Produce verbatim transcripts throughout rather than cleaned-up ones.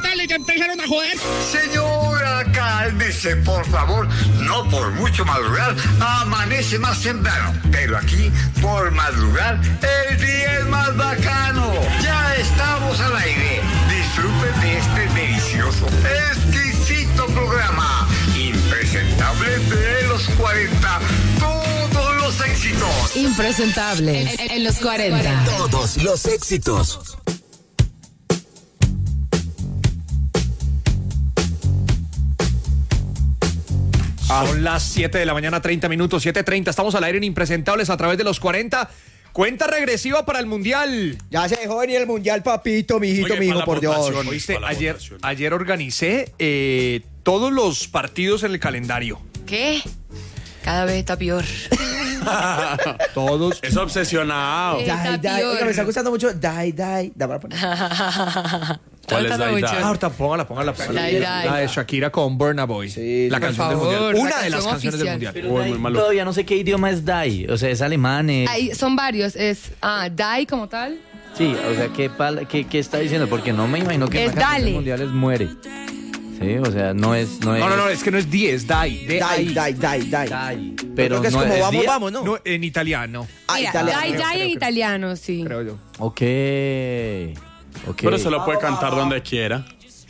mentales ya empezaron a joder. Señora, cálmese, por favor. No por mucho madrugar, amanece más temprano. Pero aquí, por madrugar, el día es más bacano. Ya estamos al aire. Disfruten de este delicioso, exquisito programa. Impresentable de los cuarenta. Todos los éxitos. Impresentable en, en los cuarenta. Todos los éxitos. Son las siete de la mañana, treinta minutos, siete treinta. Estamos al aire en Impresentables a través de los cuarenta. Cuenta regresiva para el Mundial. Ya se dejó venir el Mundial, papito, mijito, Oye, mijo, para por la Dios. votación. Oíste, Para la ayer, votación. ayer organicé eh, todos los partidos en el calendario. ¿Qué? Cada vez está peor. Todos. Es obsesionado. Eh. Die, Está die. peor. Oiga, me está gustando mucho. Die, die. Da para poner. ¿Cuál es Está la mucho. idea? Ah, ahorita póngala, póngala. póngala. Die, die. La de Shakira con Burna Boy. Sí, la por canción del favor, Mundial. la Una de las canción canciones del oficial. Mundial. Uy, muy malo. Todavía no sé qué idioma es Dai. O sea, es alemán. eh. Ahí son varios. Es ah, Die como tal. Sí, o sea, ¿qué, pal- qué, qué está diciendo? Porque no me imagino que Es en la canción dale. del mundial es muere. Sí, o sea, no es... No, No, es no, no, es que no es die, es die. Die, D-I. die, die, die. Dai. Pero Pero creo que es no como es vamos, día. vamos, ¿no? No, en italiano, Ah, Mira, italiano. Die, Die en italiano, sí. creo yo. Ok. Ok. Pero se lo puede cantar donde quiera.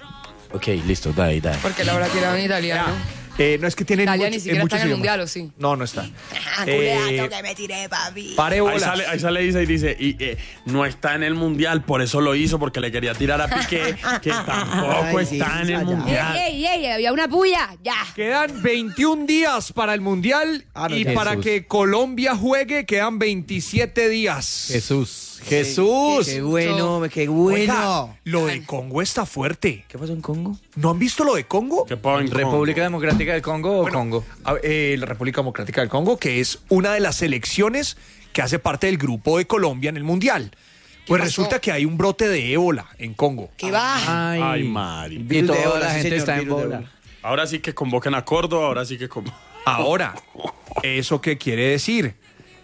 Ok, listo, Dai, Dai. Porque la hora que era en italiano. Eh, no es que tienen Italia mucho- ni siquiera muchos está en el idiomas. mundial, ¿o sí? No, no está. Ah, Eh, que me tiré, papi. Pare Ahí bolas. sale, ahí sale Isa y dice, y, eh, no está en el mundial, por eso lo hizo, porque le quería tirar a Piqué, que tampoco Ay, sí, está en sí, el allá. mundial. ¡Ey, ey, ey! Había una puya. Ya. Quedan veintiún días para el Mundial Ah, no, y Jesús. para que Colombia juegue quedan veintisiete días. Jesús. Jesús. Qué bueno, qué Oiga, bueno. lo de Congo está fuerte. ¿Qué pasó en Congo? ¿No han visto lo de Congo? ¿Qué puedo en ¿República Democrática del Congo o Bueno, Congo? a- eh, la República Democrática del Congo, que es una de las selecciones que hace parte del grupo de Colombia en el Mundial. Pues pasó? resulta que hay un brote de ébola en Congo. ¿Qué va? Ay, Mari. Y Virus de toda ébola, la sí, gente señor, está en virus de bola. ébola. Ahora sí que convoquen a Córdoba, ahora sí que convoquen. Ahora, ¿eso qué quiere decir?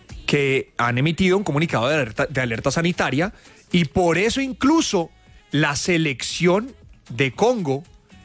Que han emitido un comunicado de alerta, de alerta sanitaria y por eso incluso la selección de Congo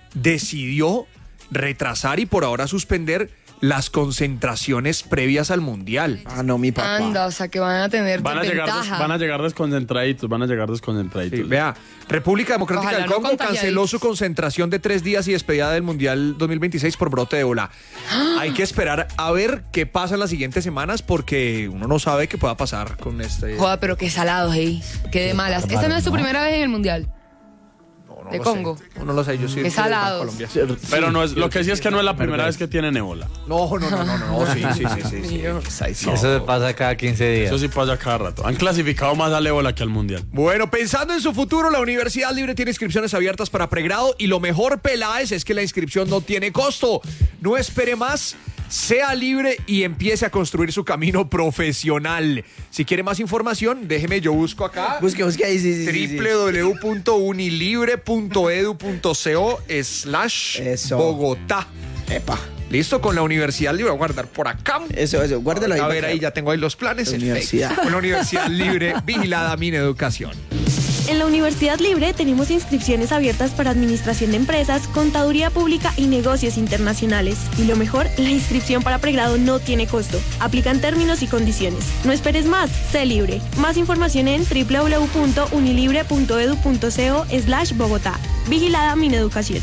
decidió retrasar y por ahora suspender las concentraciones previas al Mundial. Ah, no, mi papá. Anda, o sea que van a tener Van a, llegar des- ventaja. van a llegar desconcentraditos, van a llegar desconcentraditos. Sí, vea, República Democrática Ojalá del no Congo contagiaditos. canceló su concentración de tres días y despedida del Mundial dos mil veintiséis por brote de ébola. Hay que esperar a ver qué pasa en las siguientes semanas porque uno no sabe qué pueda pasar con este... Joda, pero qué salados, ey. Qué de malas. Esta no es tu primera vez en el mundial. No, no de lo Congo. sé. No, no lo sé, yo sí. Qué salados. Colombia. Pero no es, lo que sí es que no es la primera vez que tienen ébola. No, no, no, no, no, no, sí, sí, sí, sí, sí. Ahí sí. Eso pasa cada quince días. Eso sí pasa cada rato. Han clasificado más al ébola que al mundial. Bueno, pensando en su futuro, la Universidad Libre tiene inscripciones abiertas para pregrado y lo mejor, Peláez, es que la inscripción no tiene costo. No espere más, sea libre y empiece a construir su camino profesional. Si quiere más información, déjeme, yo busco acá. Busque, busque ahí, sí, sí, sí, sí. w w w punto unilibre punto edu punto co slash Eso. Bogotá. Epa. Listo, con la Universidad Libre. Voy a guardar por acá. Eso, eso, guárdelo ahí. A para ver, que- ahí ya tengo ahí los planes. La Perfecto. universidad. Con la Universidad Libre, vigilada Mineducación. En la Universidad Libre tenemos inscripciones abiertas para administración de empresas, contaduría pública y negocios internacionales. Y lo mejor, la inscripción para pregrado no tiene costo. Aplican términos y condiciones. No esperes más, sé libre. Más información en w w w punto unilibre punto edu punto co slash Bogotá. Vigilada Mineducación.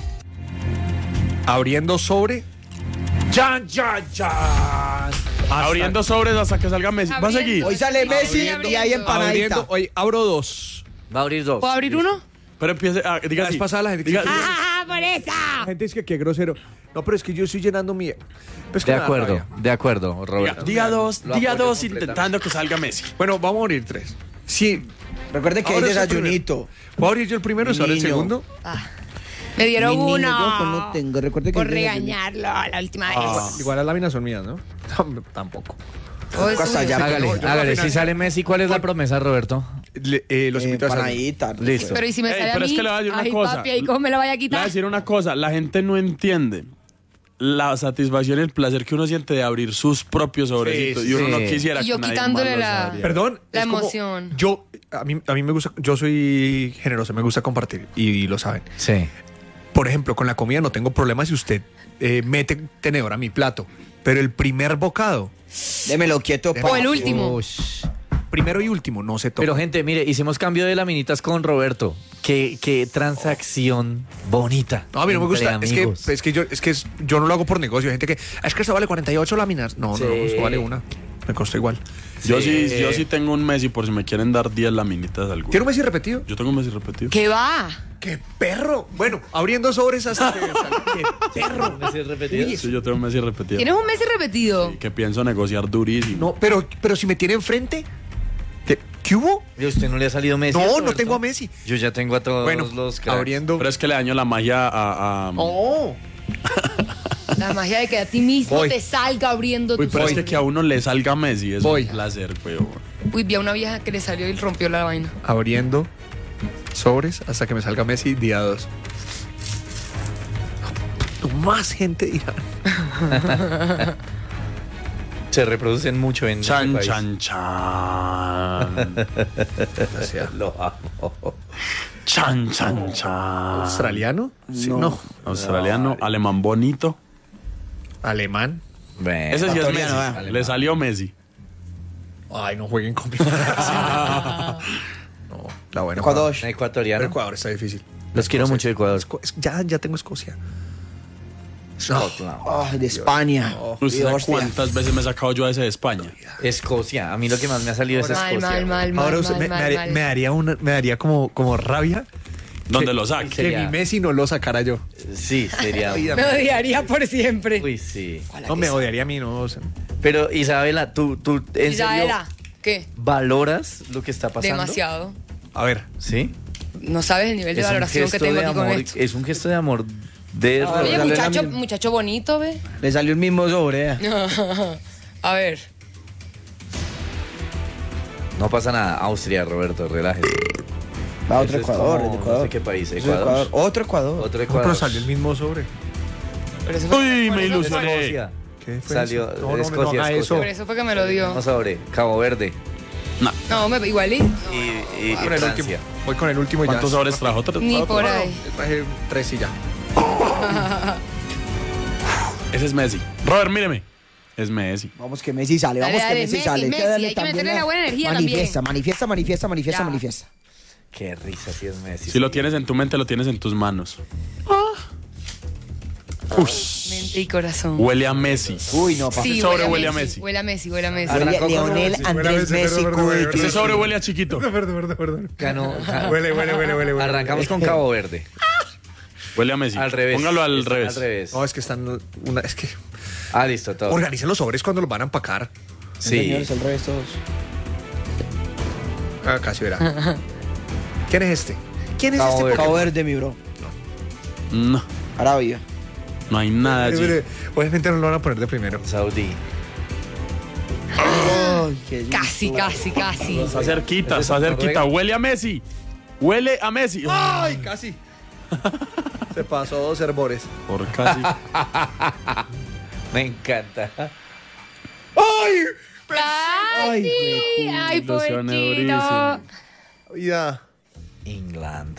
Abriendo sobre. ¡Chan, chan, chan! Hasta- Abriendo sobres hasta que salga Messi. ¿Va a seguir? Hoy sale Messi Abriendo. y ahí empanadita. Abriendo. Oye, abro dos. Va a abrir dos. ¿Puedo abrir uno? Pero empiece. Ah, diga La vez así. pasada la gente Diga- dice- ¡Ah, por esa! La gente dice que qué grosero. No, pero es que yo estoy llenando mi. Pues que De me da acuerdo, rabia. de acuerdo, diga, Roberto. diga dos, Lo diga apoyo dos completamente. intentando que salga Messi. Bueno, vamos a abrir tres. Sí. Recuerde que hay Ahora es el desayunito. ¿Puedo abrir yo el primero y ahora el Niño. segundo? Ah, me dieron Mi niño, uno. yo no tengo. Recuerde que Por hay desayunito. regañarlo la última vez. Igual, igual las láminas son mías, ¿no? Tam- Tampoco. Oh, eso Hasta me- allá. Hágale, No, yo hágale. al final- Si sale Messi, ¿cuál es la promesa, Roberto? Le- eh, los Eh, invito a desayunar. empanadita. Listo. Pero ¿y si me Ey, sale pero a es mí? que le voy a decir una Ay, cosa. papi, ¿y cómo me lo vaya a Le voy a quitar? decir una cosa, la gente no entiende la satisfacción y el placer que uno siente de abrir sus propios sobrecitos Sí, y uno sí. no quisiera Y yo que nadie quitándole más los la- abriera. Perdón. La es como- emoción. yo, a mí, a mí me gusta, yo soy generoso, me gusta compartir y, y lo saben. Sí. Por ejemplo, con la comida no tengo problema si usted eh, mete tenedor a mi plato, pero el primer bocado, Démelo quieto, Démelo. O pa. el último. Ush. primero y último, no se toca. Pero gente, mire, hicimos cambio de laminitas con Roberto. Qué, qué transacción bonita. No, a mí no me entre gusta. Es que, amigos. es que, yo, es que es- yo no lo hago por negocio. Hay gente que, es que esto vale cuarenta y ocho láminas. No, Sí. no, eso vale una. Me costó igual. Yo Sí. sí, yo sí tengo un Messi por si me quieren dar diez laminitas alguna. ¿Tiene un Messi repetido? Yo tengo un Messi repetido. ¿Qué va? ¡Qué perro! Bueno, abriendo sobres hasta que salga. ¡Qué perro! ¿Me has repetido? Uy, Sí, yo tengo un Messi repetido. ¿Tienes un Messi repetido? Sí, que pienso negociar durísimo. No, pero, pero si me tiene enfrente, ¿qué, ¿qué hubo? ¿Y a usted no le ha salido Messi? No, no Roberto? tengo a Messi. Yo ya tengo a todos Bueno, los cracks. abriendo. Pero es que le daño la magia a... a- ¡Oh! La magia de que a ti mismo Voy. te salga abriendo Uy, tu pero es sobres. que, que a uno le salga Messi es Voy. un placer, weón. Uy, vi a una vieja que le salió y rompió la vaina. Abriendo sobres hasta que me salga Messi día dos. Más gente dirá. Se reproducen mucho en Chan, este país. chan, chan. Lo amo. Chan, chan, chan. ¿Australiano? Sí, No. no. Australiano, alemán bonito. ¿Alemán? Bueno. Ese sí es Ecuatoriano, Messi. ¿verdad? Le salió Messi. Ay, no jueguen conmigo. No, está bueno. Ecuador. Ecuatoriano. Ecuador está difícil. Los quiero mucho, Ecuador. Esco- es- Ya, ya tengo Escocia. Scotland. Ay, de España. ¿Usted sabe Hostia. cuántas veces me he sacado yo a ese de España? Escocia. A mí lo que más me ha salido es Mal, Escocia. mal, mal, mal, Ahora usted mal, me, mal, me haría, mal. me daría una, me daría como, como rabia ¿Dónde que- lo saque? que Sería- mi Messi no lo sacara yo. Sí, sería. Ay, Me odiaría por siempre. Uy, sí. No me odiaría a mí, no. o sea, Pero Isabela, ¿tú, tú en serio Isabela, ¿qué? valoras lo que está pasando? Demasiado. a ver, ¿Sí. No sabes el nivel de Es un valoración que gesto tengo de aquí con amor, esto. es un gesto de amor de Ah, Oye, Dale la muchacho, misma. muchacho bonito, ¿ve? Le salió el mismo sobre. eh. A ver. No pasa nada. Austria, Roberto, relájese. Va Ese otro es Ecuador, como- es de Ecuador. no sé qué país, Eso es Ecuador. Otro Ecuador. Otro no, Ecuador. pero salió el mismo sobre. Pero eso fue- Uy, por me eso- ilusioné. Escocia. ¿Qué fue Salió eso? No, no, no, Escocia, no haga Escocia. Por eso fue que me lo dio. No sobre Cabo Verde No, me, igualito. y, y- y Voy con el Francia. último. Voy con el último y ya. ¿Cuántos sobres trajo? ¿Tres? Ni ¿Trajo por tres? ahí. Traje tres y ya. Ese es Messi. Robert, míreme. Es Messi. Vamos que Messi sale, Dale, vamos que dale, Messi, Messi, sale. Messi, Dale hay que también meterle la buena energía manifiesta, también. manifiesta, manifiesta, manifiesta, Ya. manifiesta. Qué risa si es Messi. Si lo tienes en tu mente, lo tienes en tus manos. Mente y corazón. Huele a Messi. Uy, no, pa. Sí, sobre huele, huele a a Messi. Messi. Huele a Messi, huele a Messi. Huele a Arrancó con Leonel Messi, Andrés huele a Messi, Messi perdón, perdón, Cuti. Ese sobre huele a chiquito. Perdón, perdón, perdón. Ganó. ganó. Huele, huele, huele, huele. huele. Arrancamos con Cabo Verde. Huele a Messi. Al revés. Póngalo al Están revés. Al revés. No, es que están. Una, es que. Ah, listo, todo. Organicen los sobres cuando los van a empacar. Sí. Señores, el revés todos. Ah, casi verá. ¿Quién es este? ¿Quién es Cabo este? Verde. Cabo Verde, mi bro. No, Arabia. no hay nada Pokémon? allí. Obviamente no lo van a poner de primero. Saudí. Ay, qué Casi, casi, casi. Está cerquita, ¿Ese está es cerquita. Noruega? Huele a Messi. Huele a Messi. ¡Ay, casi! Se pasó dos herbores. Por casi. Me encanta. ¡Ay! ¡Casi! ¡Ay, Ilusiones pochito! durísimas. Vida. England.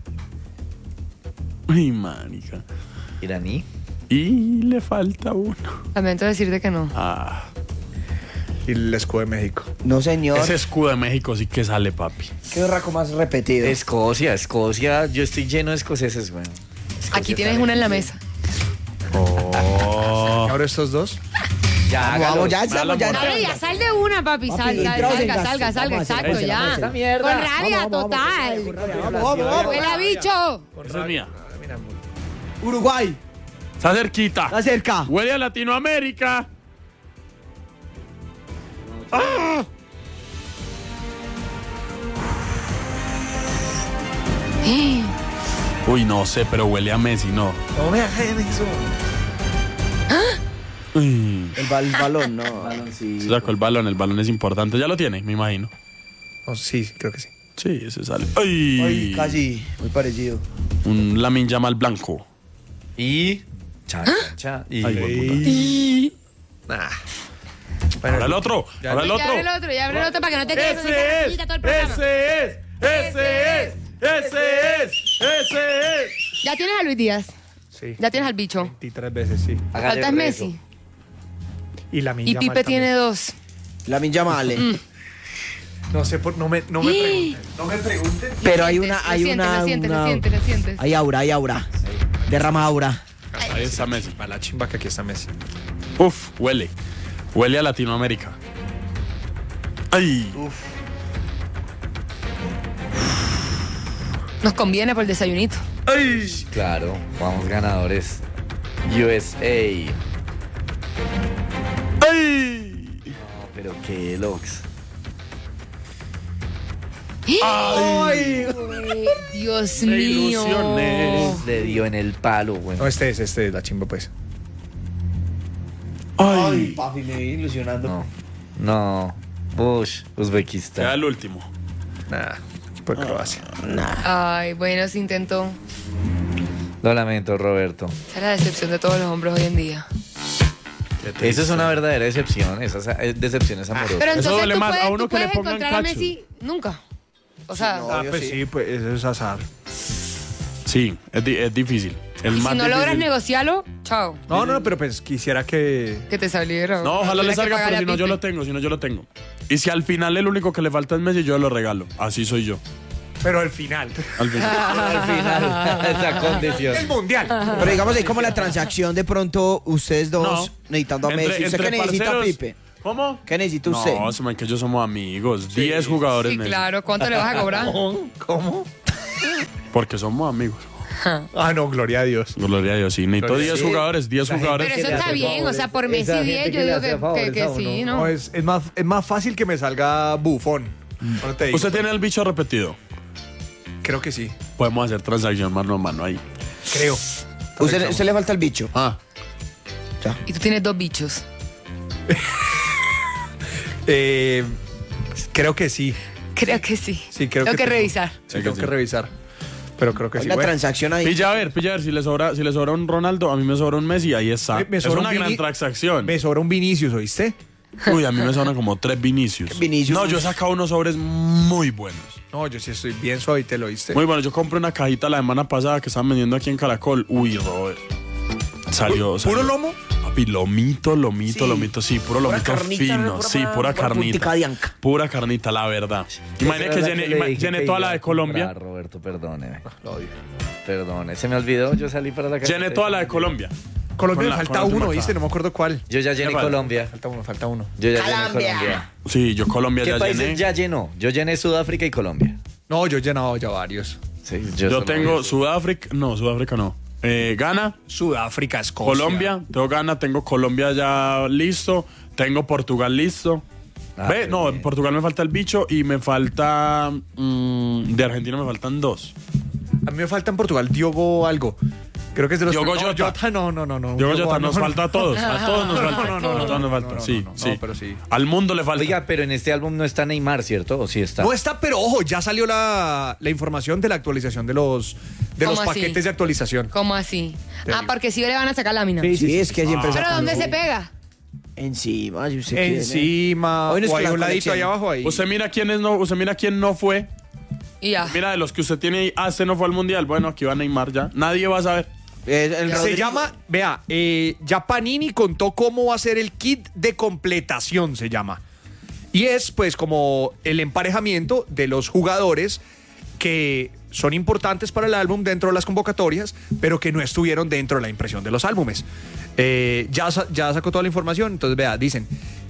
Ay, manica. Iraní. Y le falta uno. Lamento decirte que no. Ah, Y el escudo de México. No, señor. ese escudo de México sí que sale, papi. Qué raco más repetido. Escocia, Escocia. Yo estoy lleno de escoceses, güey. Aquí tienes una en la mesa. Oh. Ahora estos dos. Ya, Vamos, vamos, ya Me da la estamos, ya moral. Dale, ya sal de una, papi. Papi, Sal, sal, entrados en salga, gasto. salga, salga. Vamos a hacer, Exacto, vamos a hacer, ya. vamos a hacer. Con rabia Vamos, vamos, total. Vamos, vamos, vamos. ¡Huele a bicho! Esa es mía. Uruguay. Está cerquita. Está cerca. Huele a Latinoamérica. Uy, no sé, pero huele a Messi, no. No me hagan eso. Uy. El, bal- el balón, no. Se sacó el balón, el balón es importante. Ya lo tiene, me imagino. Oh, sí, creo que sí. Sí, ese sale. ¡Ay! Ay, casi. Muy parecido. Un Lamin Yamal blanco. Y. Cha, cha, cha. Y. Ay, hueputa. Nah. Ahora el otro, Ya- ahora el Ya otro. abre el otro, ya abre el otro para que no te quedes con esa Ese es, cosita todo el programa. ese es, ese es, ese es, ese es. Ya tienes a Luis Díaz, Sí. ya tienes al bicho. veintitrés veces, sí. Hágale Falta es rezo. Messi. Y la Y Pipe tiene dos. La Minjamale. No sé, por, no me, no me pregunten. No me pregunten. Pero hay Sientes, una, hay lo sientes, una, lo sientes, una- lo sientes, lo sientes. Hay aura, hay aura. Derrama aura. Ahí está Messi. A la chimba que aquí está Messi. Uf, huele. Huele a Latinoamérica. Ay. Nos conviene por el desayunito. Ay. Claro, vamos ganadores. U S A. Ay. No, pero qué locks. Ay. Uy, Dios Me mío. ilusioné. Le dio en el palo, güey. No, este es, este es la chimba, pues. Ay. papi, me vi ilusionando. No. No. Bush, Queda Uzbekistán. el último. Nada, por Croacia. Ay, bueno, se intentó. Lo lamento, Roberto. Esa es la decepción de todos los hombres hoy en día. Esa es una verdadera decepción. Esas eh, decepciones amorosas. Pero Eso entonces duele tú más puedes, a uno tú que le puedes pongan encontrar a cacho. Messi nunca. O sea, No, Ah, yo pues sí. sí, pues eso es azar. Sí, es, di- es difícil. El y más si no logras difícil. negociarlo, chao. No, no, pero pues quisiera que. Que te saliera. No, ojalá le Tienes que salga, pagarle pero si no a yo Pipe. lo tengo, si no yo lo tengo. Y si al final el único que le falta es Messi, yo lo regalo. Así soy yo. Pero al final. Al final. Al final, esa condición. El mundial. Pero digamos ahí como la transacción de pronto ustedes dos No. necesitando a Entre- Messi. ¿Usted entre qué necesita, parceros- Pipe? ¿Cómo? ¿Qué necesita usted? No, se me que yo somos amigos. diez jugadores Sí, Messi. claro. ¿Cuánto le vas a cobrar? ¿Cómo? Porque somos amigos. Ah, no, gloria a Dios. Gloria a Dios, sí. Necesito Gloria a diez Dios. jugadores, diez La jugadores. Pero eso le está hace bien, favores. o sea, por Esa Messi gente diez, que yo le digo hace que, que, favores que a sí, uno. ¿no? No, es, es, más, es más fácil que me salga bufón. Ahora te digo. Usted tiene el bicho repetido. Creo que sí. Podemos hacer transacción mano a mano ahí. Creo. ¿Usted, usted le falta el bicho? Ah, Y tú tienes dos bichos. Eh, creo que sí. Creo que sí. Sí, creo Tengo que, tengo. revisar. Sí, que tengo sí. que revisar. Pero creo que Hay sí. una Bueno, transacción ahí. pilla a ver, pilla a ver. Si le sobra, si le sobra un Ronaldo, a mí me sobra un Messi, ahí está. Me- me es sobra una un gran Vini- transacción. me sobra un Vinicius, ¿oíste? Uy, a mí me sobran como tres Vinicius. Vinicius? No, yo he sacado unos sobres muy buenos. No, yo sí estoy bien suave, te lo oíste. Muy bueno, yo compré una cajita la semana pasada que estaban vendiendo aquí en Caracol. Uy, Robert. Salió, salió. ¿Puro lomo? Papi, lomito, lomito, Sí. lomito, sí, puro Pura lomito carnita, fino, pura- sí, pura pura carnita. puntica de anca. Pura carnita, la verdad. Esa Imagínate era que la llené, le ima- dije llené que toda iba la de a comprar, Colombia. Roberto, perdóneme. Lo odio. Perdone. Se me olvidó, yo salí para la calle. Llené toda la de Colombia. Colombia Con me la- falta con la uno, última ¿viste? caja. No me acuerdo cuál. Yo ya llené falta? Colombia. Falta uno, falta uno. Yo ya llené Colombia. Colombia. Sí, yo Colombia ¿Qué ya países llené. ya llenó? Yo llené Sudáfrica y Colombia. No, yo he llenado ya varios. Sí, Yo solo- tengo Sudáfrica, no, Sudáfrica no. Eh, Ghana, Sudáfrica, Escocia. Colombia, tengo Ghana, tengo Colombia ya listo, tengo Portugal listo. Ah, Ve, qué no, bien. en Portugal me falta el bicho y me falta mm, de Argentina me faltan dos. A mí me falta en Portugal Diogo algo. Creo que es de los... Diogo no, Jota. No, no, no, no. Diego Diogo, Jota, no, nos no. falta a todos, a todos nos falta, no, no, a todos no, nos no, falta, no, sí, no, no, sí. pero sí. Al mundo le falta. Oiga, pero en este álbum no está Neymar, ¿cierto? ¿O sí está? No está, pero ojo, ya salió la, la información de la actualización de los, de los ¿Cómo así? paquetes de actualización. ¿Cómo así? Te Ah, digo. porque sí le van a sacar lámina. Sí, es que siempre ¿Pero sacan dónde lo- se pega? Encima, si usted quiere. Encima, Hoy no es o que hay la un ladito colección. ahí abajo ahí. Usted mira quién es no, usted mira quién no fue. Y ya. Mira de los que usted tiene ahí, ah, este no fue al mundial. Bueno, aquí va Neymar ya. Nadie va a saber. Eh, el Se Rodrigo- llama, vea, eh, ya Panini contó cómo va a ser el kit de completación, se llama. Y es pues como el emparejamiento de los jugadores que son importantes para el álbum dentro de las convocatorias, pero que no estuvieron dentro de la impresión de los álbumes. Eh, ya, sa- ya sacó toda la información, entonces vea, dicen,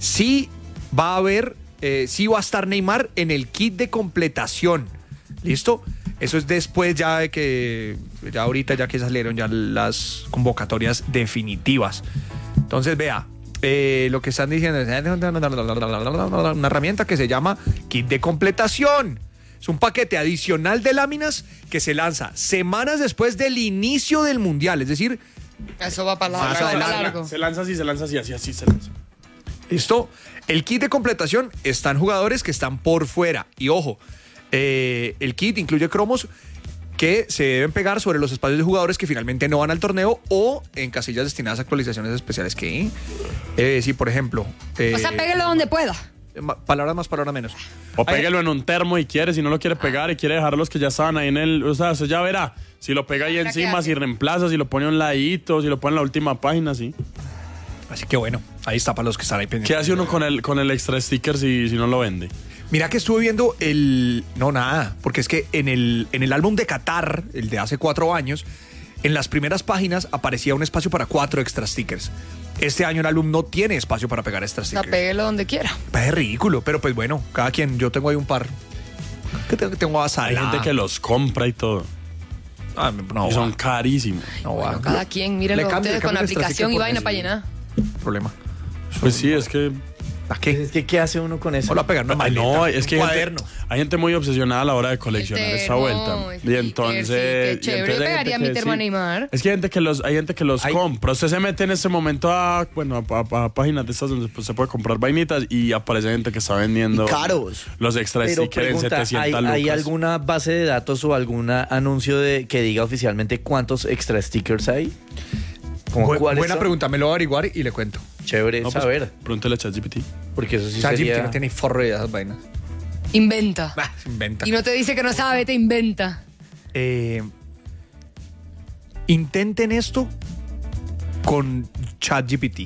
sí va a haber, eh, sí va a estar Neymar en el kit de completación. ¿Listo? Eso es después ya de que, ya ahorita ya que salieron ya las convocatorias definitivas. Entonces, vea, eh, lo que están diciendo es una herramienta que se llama kit de completación. Es un paquete adicional de láminas que se lanza semanas después del inicio del mundial, es decir, Eso va para Ah, largo. se, va para lanza, largo. se lanza así, se lanza así, así, así se lanza. ¿listo? El kit de completación están jugadores que están por fuera. Y ojo, eh, el kit incluye cromos que se deben pegar sobre los espacios de jugadores que finalmente no van al torneo o en casillas destinadas a actualizaciones especiales. ¿Qué? Eh, sí, por ejemplo. Eh, O sea, péguelo donde pueda. ma- palabra más, palabra menos. O péguelo en un termo y quiere, si no lo quiere pegar y quiere dejar los que ya estaban ahí en el... O sea, usted ya verá. Si lo pega ahí Mira qué encima, hace. si reemplaza, si lo pone a un ladito, si lo pone en la última página, sí. Así que bueno, ahí está para los que están ahí pendientes. ¿Qué hace uno con el, con el extra sticker si, si no lo vende? Mira que estuve viendo el... No, nada, porque es que en el, en el álbum de Qatar, el de hace cuatro años, en las primeras páginas aparecía un espacio para cuatro extra stickers. Este año el álbum no tiene espacio para pegar extra O sea, stickers. péguelo donde quiera. Es ridículo, pero pues bueno, cada quien, yo tengo ahí un par. ¿Qué tengo? Tengo a Hay Salah. gente que los compra y todo. Ah, no, y son va, carísimos. no va. Bueno, cada quien, mírenlo Le cambio- ustedes le con la cambio el aplicación sticker y por vaina ese. para llenar. Problema. Pues sí, es que... ¿A qué? Es que, ¿qué hace uno con eso? Hola, pegar una Ay, maleta, no, es que un hay gente, cuaderno. hay gente muy obsesionada a la hora de coleccionar El esta termo, vuelta. sticker, Y entonces. sí, qué y chévere. entonces Yo hay pegaría gente mi que termo a sí. Neymar. Es que hay gente que los, hay gente que los Hay- compra. Usted se mete en este momento a, bueno, a, a- a páginas de estas donde pues, se puede comprar vainitas y aparece gente que está vendiendo Y caros. los extra Pero stickers en pregunta, setecientas ¿hay, lucas. ¿hay alguna base de datos o algún anuncio de que diga oficialmente cuántos extra stickers hay? ¿Cómo Bu- cuáles buena son? pregunta, me lo voy a averiguar y le cuento. Chévere No, pues, saber, pregúntale a ChatGPT. porque eso sí ChatGPT sería... no tiene forro de esas vainas. Inventa. Bah, se inventa. Y no te dice que no sabe, te inventa. Eh, intenten esto con ChatGPT.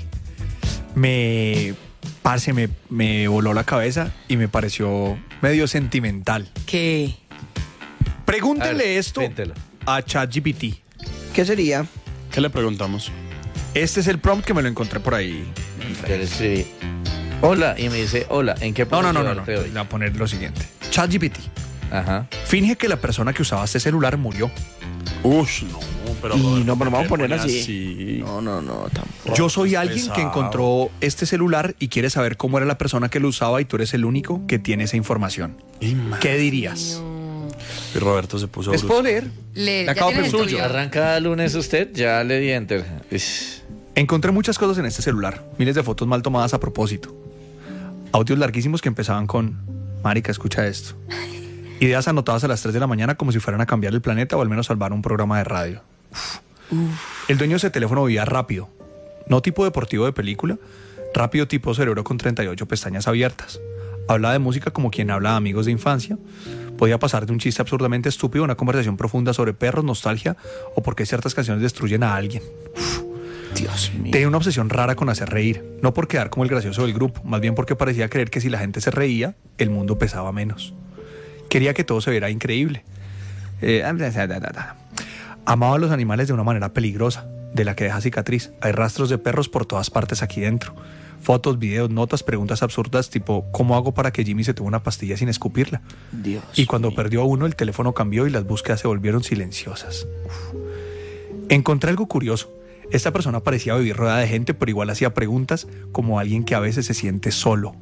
Me, parce, me, me voló la cabeza y me pareció medio sentimental. ¿Qué? Pregúntenle A ver, esto véntelo. a ChatGPT. ¿Qué sería? ¿Qué le preguntamos? Este es el prompt que me lo encontré por ahí. Yo le escribí, hola, y me dice, hola, ¿en qué No, puedo no, no, no, no. ayudarte Le hoy? voy a poner lo siguiente. ChatGPT. Ajá. Finge que la persona que usaba este celular murió. Ush, no, pero. Y Roberto, no, pero ¿por vamos qué a poner pone así. No, no, no, tampoco. Yo soy es alguien que pesado. encontró este celular y quiere saber cómo era la persona que lo usaba y tú eres el único que tiene esa información. Y, ma- ¿Qué dirías? y Roberto se puso. ¿Les bruto. puedo leer? Le, Le ya acabo tienes el de tuyo. Arranca lunes usted, ya le di enter. Ish. Encontré muchas cosas en este celular. Miles de fotos mal tomadas a propósito. Audios larguísimos que empezaban con: marica, escucha esto. Ideas anotadas a las tres de la mañana como si fueran a cambiar el planeta o al menos salvar un programa de radio. Uf. El dueño de ese teléfono vivía rápido. No tipo deportivo de película, rápido tipo cerebro con treinta y ocho pestañas abiertas. Hablaba de música como quien habla de amigos de infancia. Podía pasar de un chiste absurdamente estúpido a una conversación profunda sobre perros, nostalgia o por qué ciertas canciones destruyen a alguien. Dios mío. Tenía una obsesión rara con hacer reír, no por quedar como el gracioso del grupo, más bien porque parecía creer que si la gente se reía, el mundo pesaba menos. Quería que todo se viera increíble. Eh, amaba a los animales de una manera peligrosa, de la que deja cicatriz. Hay rastros de perros por todas partes aquí dentro. Fotos, videos, notas, preguntas absurdas tipo ¿cómo hago para que Jimmy se tome una pastilla sin escupirla? Dios. Y cuando perdió a uno, el teléfono cambió y las búsquedas se volvieron silenciosas. Uf. Encontré algo curioso. Esta persona parecía vivir rodeada de gente, pero igual hacía preguntas como alguien que a veces se siente solo.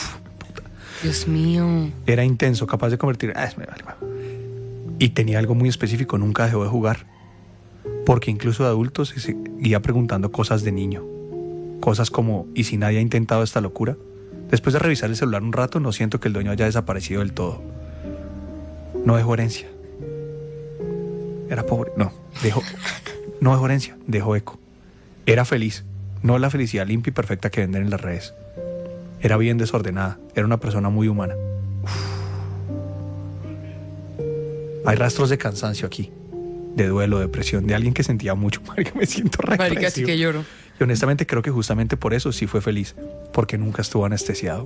Dios mío. Era intenso, capaz de convertir... Ah, me vale, va. Y tenía algo muy específico, nunca dejó de jugar. Porque incluso de adultos se seguía preguntando cosas de niño. Cosas como, ¿y si nadie ha intentado esta locura? Después de revisar el celular un rato, no siento que el dueño haya desaparecido del todo. No dejó herencia. Era pobre. No, dejó... No dejó herencia, dejó eco. Era feliz, no la felicidad limpia y perfecta que venden en las redes. Era bien desordenada, era una persona muy humana. Uf. Hay rastros de cansancio aquí, de duelo, depresión, de alguien que sentía mucho. Marica, me siento Marica, sí represivo. que lloro. Y honestamente creo que justamente por eso sí fue feliz, porque nunca estuvo anestesiado.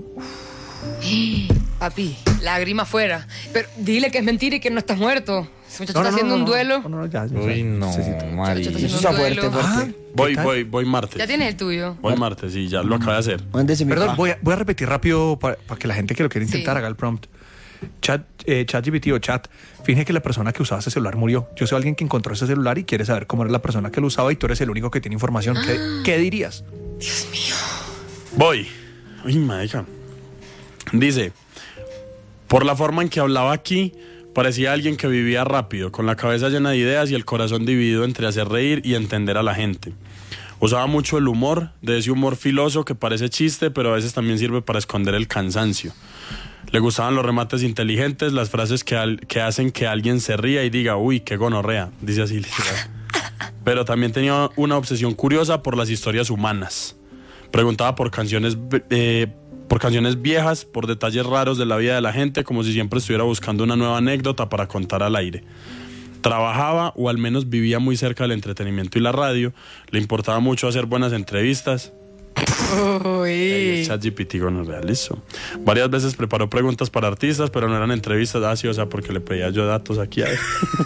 Papi, lágrima afuera. Pero dile que es mentira y que no estás muerto. Ese muchacho No, no, está haciendo no, un no, duelo. No, no, ya, ya, Uy, ya, no, necesito. María. Eso Eso está un fuerte, duelo. fuerte. Voy, ¿Qué tal? voy, voy martes. Ya tienes el tuyo. Voy martes, sí, ya lo acabé de hacer. Mándese mi Perdón, pa. voy a, voy a repetir rápido para, para que la gente que lo quiere intentar Sí. haga el prompt. Chat, eh, ChatGPT o chat, finge que la persona que usaba ese celular murió. Yo soy alguien que encontró ese celular y quiere saber cómo era la persona que lo usaba y tú eres el único que tiene información. ¿Qué, qué dirías? Dios mío. Voy. Uy, marica. Dice, por la forma en que hablaba aquí, parecía alguien que vivía rápido, con la cabeza llena de ideas y el corazón dividido entre hacer reír y entender a la gente. Usaba mucho el humor, de ese humor filoso que parece chiste, pero a veces también sirve para esconder el cansancio. Le gustaban los remates inteligentes, las frases que, al, que hacen que alguien se ría y diga, uy, qué gonorrea, dice así. Pero también tenía una obsesión curiosa por las historias humanas. Preguntaba por canciones, eh, por canciones viejas, por detalles raros de la vida de la gente, como si siempre estuviera buscando una nueva anécdota para contar al aire. Trabajaba, o al menos vivía muy cerca del entretenimiento y la radio. Le importaba mucho hacer buenas entrevistas. Uy. ChatGPT gonorrea, listo. Varias veces preparó preguntas para artistas, pero no eran entrevistas, así, o sea, porque le pedía yo datos aquí a él.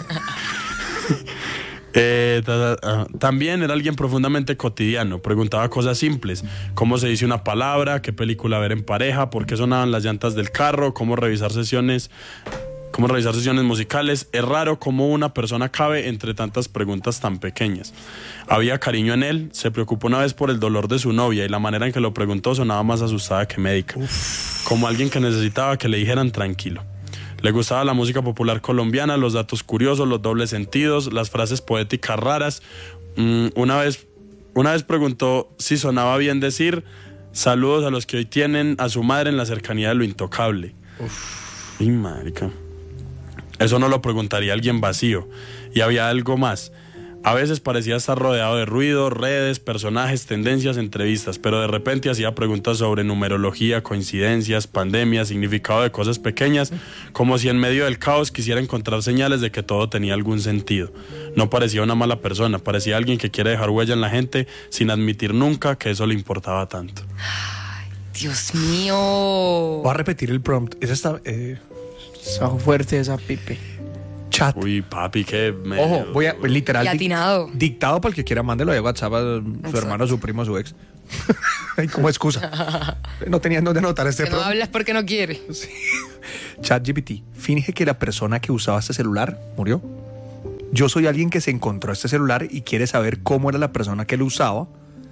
Eh, ta, ta, uh, también era alguien profundamente cotidiano. Preguntaba cosas simples: cómo se dice una palabra, qué película ver en pareja, por qué sonaban las llantas del carro, cómo revisar sesiones cómo revisar sesiones musicales. Es raro cómo una persona cabe entre tantas preguntas tan pequeñas. Había cariño en él. Se preocupó una vez por el dolor de su novia y la manera en que lo preguntó sonaba más asustada que médica. Uf. Como alguien que necesitaba que le dijeran tranquilo. Le gustaba la música popular colombiana, los datos curiosos, los dobles sentidos, las frases poéticas raras. Mm, una vez, una vez preguntó si sonaba bien decir saludos a los que hoy tienen a su madre en la cercanía de lo intocable. Uf. Ay, marica. Eso no lo preguntaría alguien vacío. Y había algo más. A veces parecía estar rodeado de ruido, redes, personajes, tendencias, entrevistas, pero de repente hacía preguntas sobre numerología, coincidencias, pandemias, significado de cosas pequeñas, como si en medio del caos quisiera encontrar señales de que todo tenía algún sentido. No parecía una mala persona, parecía alguien que quiere dejar huella en la gente sin admitir nunca que eso le importaba tanto. Ay, Dios mío. Voy a repetir el prompt. Esa está... Eh... Está fuerte esa pipe. Chat. Uy, papi, que me... Ojo, voy a literal Latinado. Dic, dictado para el que quiera, mándelo de WhatsApp a su Exacto. hermano, su primo, su ex. Como excusa. No tenían dónde anotar este que no hablas porque no quiere. Sí. ChatGPT, finge que la persona que usaba este celular murió. Yo soy alguien que se encontró este celular y quiere saber cómo era la persona que lo usaba.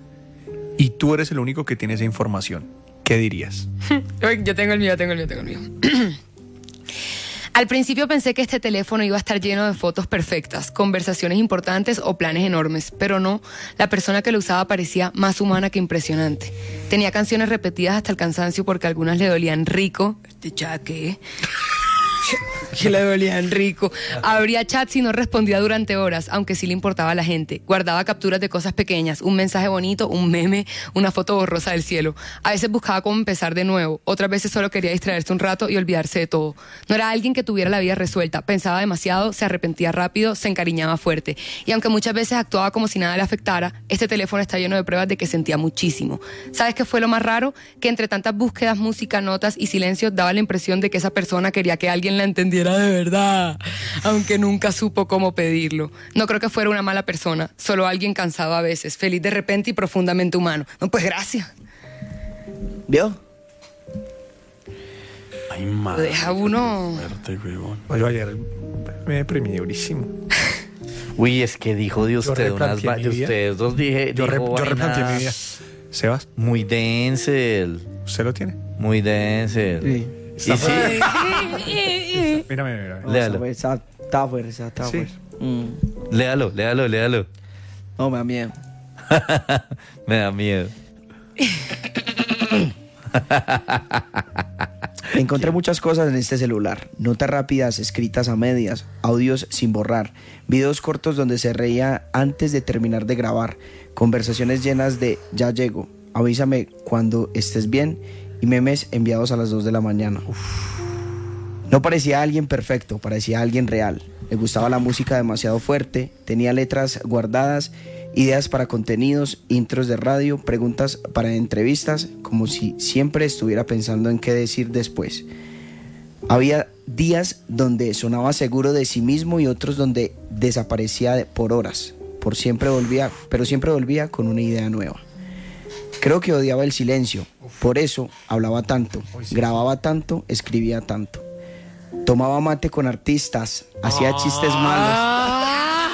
Y tú eres el único que tiene esa información. ¿Qué dirías? Yo tengo el mío, tengo el mío, tengo el mío. Al principio pensé que este teléfono iba a estar lleno de fotos perfectas, conversaciones importantes o planes enormes, pero no, la persona que lo usaba parecía más humana que impresionante. Tenía canciones repetidas hasta el cansancio porque algunas le dolían rico. Este chat, ¿qué? Que le dolían rico. Abría chats y no respondía durante horas, aunque sí le importaba a la gente. Guardaba capturas de cosas pequeñas, un mensaje bonito, un meme, una foto borrosa del cielo. A veces buscaba cómo empezar de nuevo, otras veces solo quería distraerse un rato y olvidarse de todo. No era alguien que tuviera la vida resuelta, pensaba demasiado, se arrepentía rápido, se encariñaba fuerte. Y aunque muchas veces actuaba como si nada le afectara, este teléfono está lleno de pruebas de que sentía muchísimo. ¿Sabes qué fue lo más raro? Que entre tantas búsquedas, música, notas y silencios daba la impresión de que esa persona quería que alguien la entendiera de verdad, aunque nunca supo cómo pedirlo. No creo que fuera una mala persona, solo alguien cansado a veces, feliz de repente y profundamente humano. No, pues gracias. ¿Vio? Ay, madre. Deja uno. Fuerte, huevón. Yo ayer me deprimí durísimo. Uy, es que dijo de usted unas va- de ustedes dos dije, Yo, re- dijo yo replanteé vainas mi vida. Sebas, muy denzel, ¿usted lo tiene? muy denzel. Sí. Y sí, Mírame, mírame. léalo, Está, está fuerte, está, está Sí. fuerte. Mm. léalo, léalo, léalo. No, me da miedo. Me da miedo. Encontré muchas cosas en este celular. Notas rápidas, escritas a medias, audios sin borrar, videos cortos donde se reía antes de terminar de grabar, conversaciones llenas de ya llego, avísame cuando estés bien y memes enviados a las dos de la mañana. Uf. No parecía alguien perfecto, parecía alguien real. Le gustaba la música demasiado fuerte, tenía letras guardadas, ideas para contenidos, intros de radio, preguntas para entrevistas, como si siempre estuviera pensando en qué decir después. Había días donde sonaba seguro de sí mismo y otros donde desaparecía por horas, por siempre volvía, pero siempre volvía con una idea nueva. Creo que odiaba el silencio, por eso hablaba tanto, grababa tanto, escribía tanto. Tomaba mate con artistas, hacía chistes malos.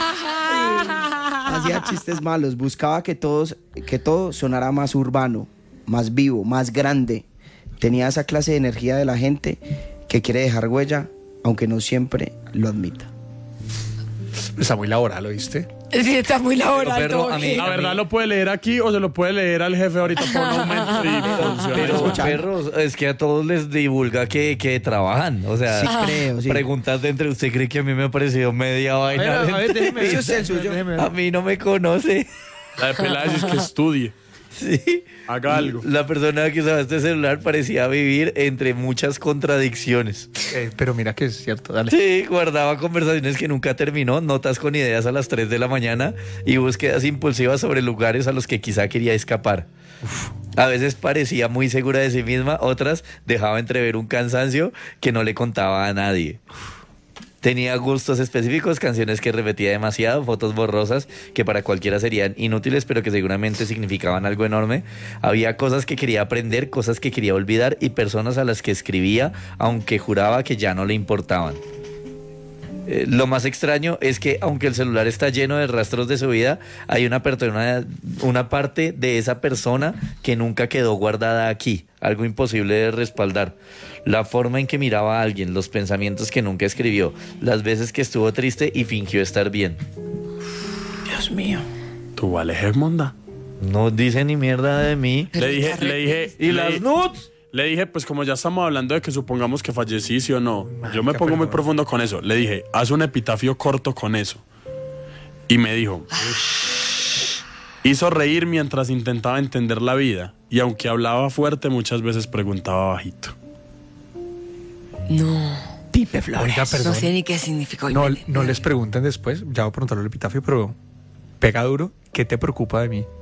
Hacía chistes malos, buscaba que, todos, que todo sonara más urbano, más vivo, más grande. Tenía esa clase de energía de la gente que quiere dejar huella, aunque no siempre lo admita. Está muy laboral, ¿oíste? Sí, está muy laboral. Pero, todo a mí- bien. La verdad lo puede leer aquí o se lo puede leer al jefe ahorita por un aumento y funciona Pero, eso. perros, es que a todos les divulga que, que trabajan. O sea, Sí, creo, sí. preguntas de entre usted cree que a mí me ha parecido media vaina. A ver, a ver, déjeme ver. Ese es el suyo. Déjeme ver. A mí no me conoce. La de Peláez es que estudie, Sí. haga algo. La persona que usaba este celular parecía vivir entre muchas contradicciones. Eh, pero mira que es cierto, dale. Sí, guardaba conversaciones que nunca terminó, notas con ideas a las tres de la mañana y búsquedas impulsivas sobre lugares a los que quizá quería escapar. A veces parecía muy segura de sí misma, otras dejaba entrever un cansancio que no le contaba a nadie. Tenía gustos específicos, canciones que repetía demasiado, fotos borrosas que para cualquiera serían inútiles, pero que seguramente significaban algo enorme. Había cosas que quería aprender, cosas que quería olvidar y personas a las que escribía, aunque juraba que ya no le importaban. Eh, lo más extraño es que aunque el celular está lleno de rastros de su vida, hay una persona, una parte de esa persona que nunca quedó guardada aquí, algo imposible de respaldar. La forma en que miraba a alguien, los pensamientos que nunca escribió, las veces que estuvo triste y fingió estar bien. Dios mío. ¿Tú vales Egmonda? No dice ni mierda de mí. Le dije, le dije... ¿Y le- las nudes? Le dije, pues como ya estamos hablando de que supongamos que fallecí, sí o no. Yo me marica, pongo muy pero- profundo con eso. Le dije, haz un epitafio corto con eso. Y me dijo... Hizo reír mientras intentaba entender la vida. Y aunque hablaba fuerte, muchas veces preguntaba bajito. No, Pipe Flores. Oiga, perdón. no sé ni qué significó. No, no les pregunten después, ya voy a preguntarle al epitafio, pero pega duro. ¿Qué te preocupa de mí?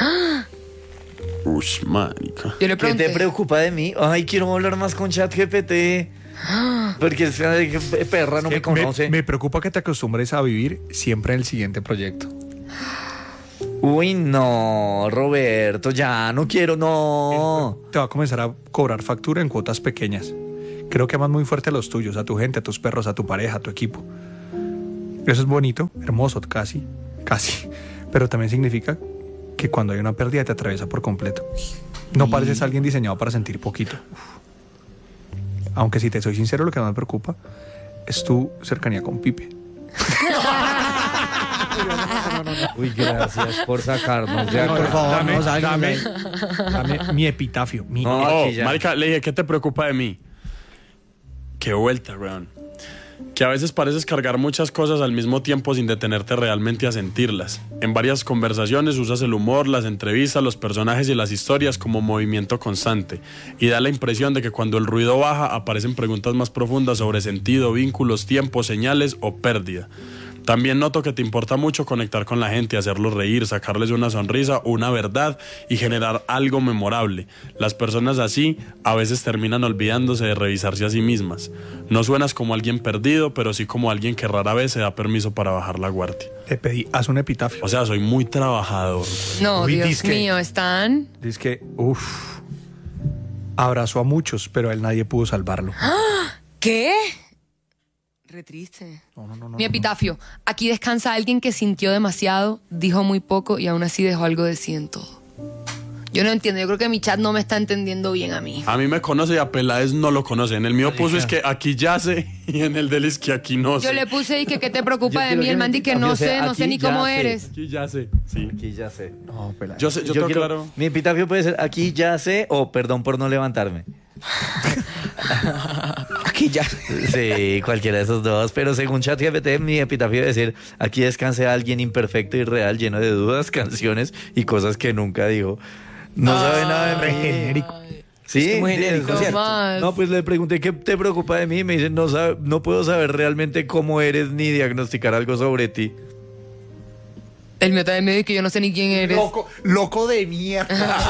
Ush, marica. Yo le ¿Qué pregunté. te preocupa de mí? Ay, quiero hablar más con ChatGPT. Porque es que perra no me Eh, conoce. me preocupa que te acostumbres a vivir siempre en el siguiente proyecto. Uy, no, Roberto, ya no quiero, no. Te va a comenzar a cobrar factura en cuotas pequeñas. Creo que amas muy fuerte a los tuyos, a tu gente, a tus perros, a tu pareja, a tu equipo. Eso es bonito, hermoso, casi, casi. Pero también significa que cuando hay una pérdida te atraviesa por completo. No pareces alguien diseñado para sentir poquito. Aunque si te soy sincero, lo que más me preocupa es tu cercanía con Pipe. Uy, gracias por sacarnos de Por acá. favor, Dame, no salgan dame, de ahí. dame mi epitafio. Mi No, No, aquí ya. marica, le dije, ¿qué te preocupa de mí? Qué vuelta, weón. Que a veces pareces cargar muchas cosas al mismo tiempo sin detenerte realmente a sentirlas. En varias conversaciones usas el humor, las entrevistas, los personajes y las historias como movimiento constante. Y da la impresión de que cuando el ruido baja aparecen preguntas más profundas sobre sentido, vínculos, tiempo, señales o pérdida. También noto que te importa mucho conectar con la gente, hacerlos reír, sacarles una sonrisa, una verdad y generar algo memorable. Las personas así a veces terminan olvidándose de revisarse a sí mismas. No suenas como alguien perdido, pero sí como alguien que rara vez se da permiso para bajar la guardia. Te pedí, haz un epitafio. O sea, soy muy trabajador. No, Uy, Dios disque. mío, están. Dice que, uff, abrazó a muchos, pero a él nadie pudo salvarlo. ¿Qué? Re triste. Mi epitafio. Aquí descansa alguien que sintió demasiado, dijo muy poco y aún así dejó algo de sí en todo. Yo no entiendo, yo creo que mi chat no me está entendiendo bien a mí. A mí me conoce y a Peláez no lo conoce. En el mío puso es que aquí yace y en el de él es que aquí no sé. Yo le puse y que qué te preocupa Yo de quiero mí, que el mi man di que epitafio no sé, sea, no sé aquí ni cómo ya sé. eres. Aquí ya sé. Sí. Aquí ya sé. No, Peláez. Yo sé, yo, tengo quiero- claro. Mi epitafio puede ser aquí ya sé o perdón por no levantarme. Aquí ya. Sí, cualquiera de esos dos. Pero según ChatGPT, mi epitafio debe decir: aquí descanse alguien imperfecto y real, lleno de dudas, canciones y cosas que nunca dijo. No sabe nada de Re mí. genérico. Sí, Es muy sí, genérico, es- ¿cierto? Más. No, pues le pregunté qué te preocupa de mí y me dicen no, sabe- no puedo saber realmente cómo eres ni diagnosticar algo sobre ti. El mío también me dice que yo no sé ni quién eres. Loco, loco de mierda.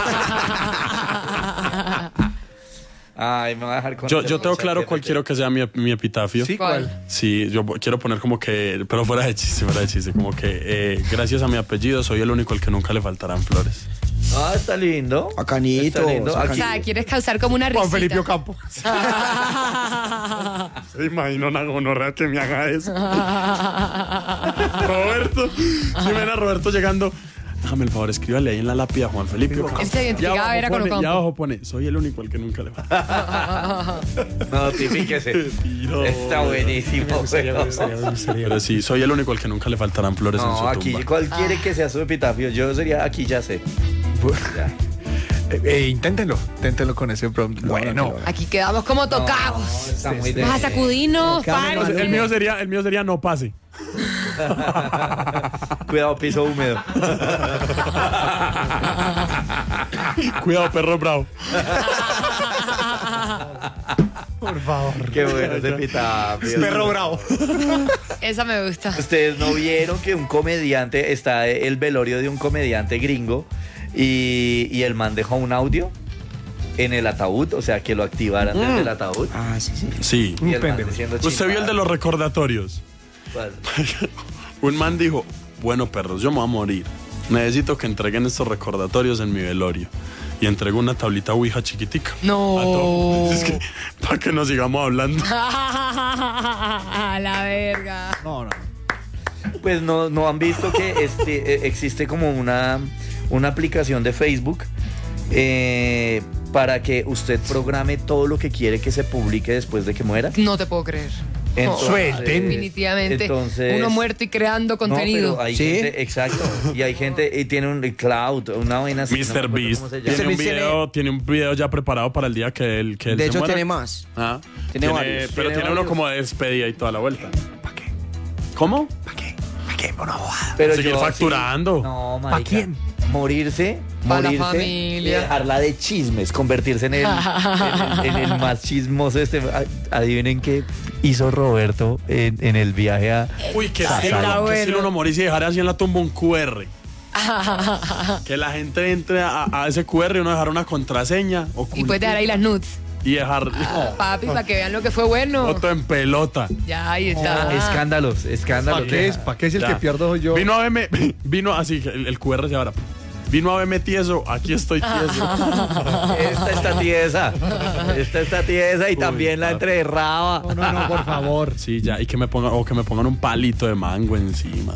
Ay, me va a dejar con Yo, yo tengo claro cuál quiero que sea mi, mi epitafio. ¿Sí? ¿Cuál? ¿Cuál? Sí, yo quiero poner como que, pero fuera de chiste, fuera de chiste, como que eh, gracias a mi apellido soy el único al que nunca le faltarán flores. Ah, está lindo. Bacanito. Está lindo. O Aquí- sea, quieres causar como una risita. Juan Felipe Ocampo. Se imagino una gonorrea que me haga eso. Roberto, si ven a Roberto llegando, Déjame el favor, escríbale ahí en la lápida a Juan Felipe Ocampo. Él se identificaba, Y abajo era con pone- Ocampo. Y abajo pone, soy el único al que nunca le falta. Notifíquese. Tiro. Está buenísimo. weón. Pero sí, soy el único al que nunca le faltarán flores en su No, aquí, tumba. ¿cuál quiere que sea su epitafio? Yo sería, aquí ya sé. Ya. Eh, eh, inténtenlo, inténtenlo con ese prompt. Bueno, Aquí quedamos como tocados. Está muy Vas a sacudirnos, No, pare. el mío sería, el mío sería no pase. Cuidado, piso húmedo. Cuidado, perro bravo. por favor. Qué bueno ese epitafio. Perro bravo. Esa me gusta. Ustedes no vieron que un comediante, está el velorio de un comediante gringo y, y el man dejó un audio en el ataúd, o sea, que lo activaran desde el ataúd. Ah, sí, sí. Sí. Y el man pendejo. diciendo ¿Usted vio el de los recordatorios? ¿Cuál? Un man dijo, bueno, perros, yo me voy a morir. Necesito que entreguen estos recordatorios en mi velorio. Y entregó una tablita ouija chiquitica. No. A todos. Es que, para que nos sigamos hablando. La verga. No, no. Pues no, no han visto que este, eh, existe como una, una aplicación de Facebook eh, para que usted programe todo lo que quiere que se publique después de que muera. No te puedo creer. Entonces, Suelten. Definitivamente. entonces- Uno muerto y creando No, contenido. pero hay ¿Sí? gente, exacto. Y hay gente, y tiene un cloud, una vaina así. no me mister acuerdo Beast cómo se tiene llama. un, Tiene- video, tiene un video ya preparado para el día que él, que él De se hecho, muera. tiene más. Ah, Tiene tiene- varios. Pero Tiene tiene uno varios. como de despedida y toda la vuelta. ¿Para qué? ¿Cómo? ¿Para qué? ¿Para qué? Una bobada. Pero Seguir yo, facturando. sí. No, marica. quién? Morirse, Pa' la morirse familia. y dejarla de chismes, convertirse en el, en, el- en el más chismoso este. A- Adivinen qué hizo Roberto en, en el viaje a... Uy, qué Está estilo, qué bueno. estilo uno morirse y dejar así en la tumba un Q R. Que la gente entre a, a ese Q R y uno dejar una contraseña. Y puedes dejar ahí las nudes. Y dejar Papi, para que vean lo que fue bueno. foto en pelota. Ya, ahí está. Escándalos, escándalos. ¿Para qué es? ¿Para qué es el Ya. que pierdo soy yo? Vino a verme, vino así, el, el Q R se abra. Vino a verme tieso, aquí estoy tieso. Esta está tiesa. Esta está tiesa y Uy, también la papi. entrerraba. No, no, no, por favor. Sí, ya, y que me pongan, o que me pongan un palito de mango encima.